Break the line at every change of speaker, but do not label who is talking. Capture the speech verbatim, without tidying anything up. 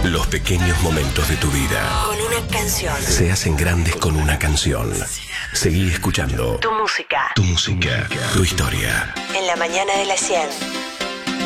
Los pequeños momentos de tu vida.
Con una canción.
Se hacen grandes con una canción. Seguí escuchando.
Tu música.
Tu música. Tu historia.
En la mañana de las cien.